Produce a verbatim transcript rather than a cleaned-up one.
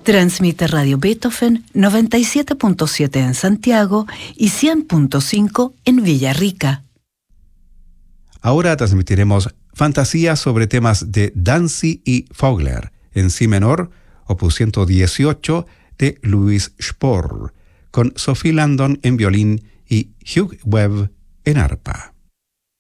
Transmite Radio Beethoven noventa y siete punto siete en Santiago y cien punto cinco en Villarrica. Ahora transmitiremos fantasías sobre temas de Dancy y Vogler en si menor, opus ciento dieciocho de Louis Spohr, con Sophie Landon en violín y Hugh Webb en arpa.